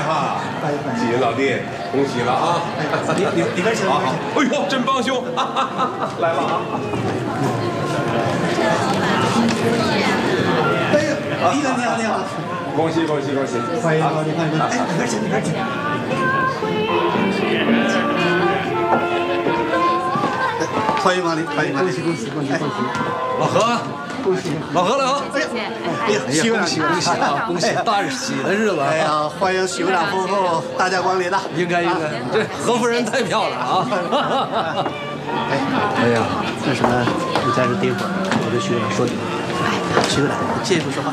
哈！谢谢老弟，恭喜了啊！ 里边请。 好好。哎呦，真帮凶！来了啊！ 哎呦，李哥你好，你好！ 恭喜恭喜恭喜！ 欢迎欢迎欢迎！哎，里边请，里边请。欢迎光临，欢迎恭喜恭喜恭喜恭喜！ 老何， 恭喜老何，老何！ 哎呀，许会长， 恭喜啊！恭喜，大喜的日子！ 哎呀，欢迎许会长夫妇大驾光临呐！ 应该，这何夫人太漂亮啊！ 哎呀，那什么，你在这待会儿，我跟许会长说你。许会长，借一步说话。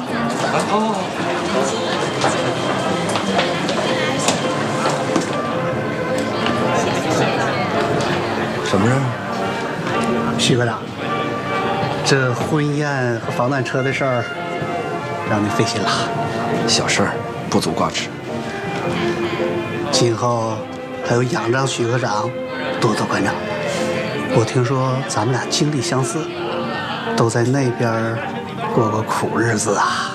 什么事？ 许科长，这婚宴和防弹车的事儿，让您费心了。 小事儿，不足挂齿。 今后还有仰仗许科长多多关照。我听说咱们俩经历相似，都在那边过过苦日子啊。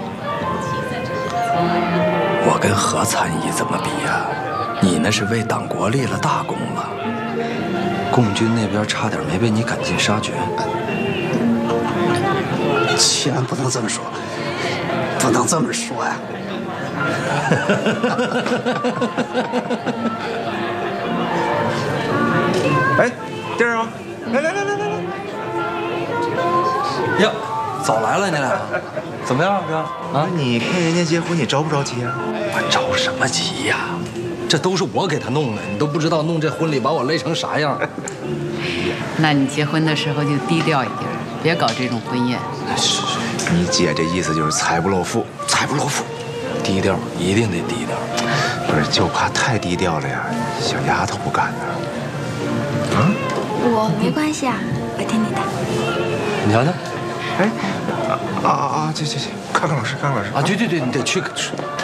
我跟何参议怎么比呀？你那是为党国立了大功了。共军那边差点没被你赶尽杀绝。 千万不能这么说，不能这么说呀！ 哎，弟儿啊，来！ 呀，早来了你俩，怎么样哥？啊， 你看人家结婚，你着不着急啊？ 我着什么急呀？这都是我给他弄的，你都不知道弄这婚礼把我累成啥样。 那你结婚的时候就低调一点，别搞这种婚宴。 是，你姐这意思就是财不露富，财不露富， 低调一定得低调。 不是，就怕太低调了呀，小丫头不敢呢。啊？ 我没关系啊，我听你的。 你瞧瞧， 哎，这，看看老师，看看老师啊！对，你得去